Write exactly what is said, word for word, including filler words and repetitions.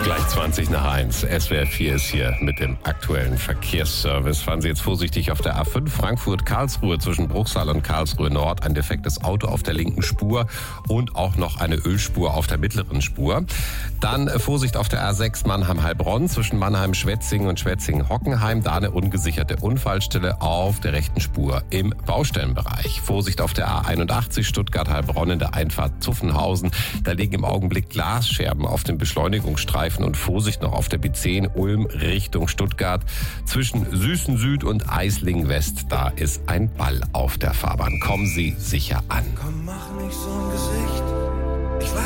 Gleich zwanzig nach eins. S W R vier ist hier mit dem aktuellen Verkehrsservice. Fahren Sie jetzt vorsichtig auf der A fünf Frankfurt-Karlsruhe zwischen Bruchsal und Karlsruhe Nord. Ein defektes Auto auf der linken Spur und auch noch eine Ölspur auf der mittleren Spur. Dann Vorsicht auf der A sechs Mannheim-Heilbronn zwischen Mannheim-Schwetzingen und Schwetzingen-Hockenheim. Da eine ungesicherte Unfallstelle auf der rechten Spur im Baustellenbereich. Vorsicht auf der A einundachtzig Stuttgart-Heilbronn in der Einfahrt Zuffenhausen. Da liegen im Augenblick Glasscherben auf dem Beschleunigungsstreifen und Vorsicht noch auf der B zehn Ulm Richtung Stuttgart. Zwischen Süßen Süd und Eisling West, da ist ein Ball auf der Fahrbahn. Kommen Sie sicher an. Komm, mach nicht so ein Gesicht.